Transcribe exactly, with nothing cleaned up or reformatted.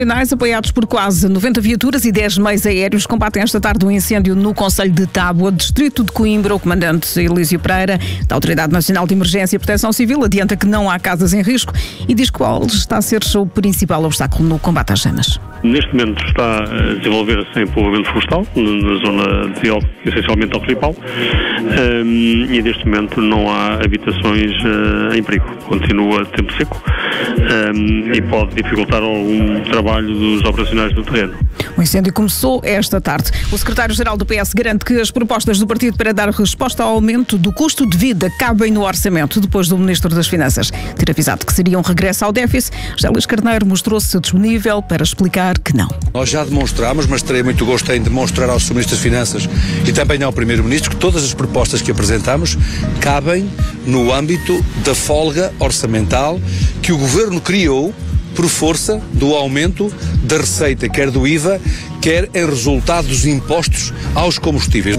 Apoiados por quase noventa viaturas e dez meios aéreos, combatem esta tarde um incêndio no concelho de Tábua, distrito de Coimbra. O comandante Elísio Pereira, da Autoridade Nacional de Emergência e Proteção Civil, adianta que não há casas em risco e diz que o está a ser o principal obstáculo no combate às chamas. Neste momento está a desenvolver-se em povoamento florestal, na zona de Óbidos, essencialmente ao Ripal, um, e neste momento não há habitações uh, em perigo. Continua tempo seco um, e pode dificultar algum trabalho dos operacionais do terreno. O incêndio começou esta tarde. O secretário-geral do P S garante que as propostas do partido para dar resposta ao aumento do custo de vida cabem no orçamento, depois do Ministro das Finanças ter avisado que seria um regresso ao déficit. José Luís Carneiro mostrou-se disponível para explicar que não. Nós já demonstramos, mas terei muito gosto em demonstrar ao senhor Ministro das Finanças e também ao Primeiro-Ministro que todas as propostas que apresentamos cabem no âmbito da folga orçamental que o Governo criou por força do aumento da receita, quer do I V A, quer em resultado dos impostos aos combustíveis.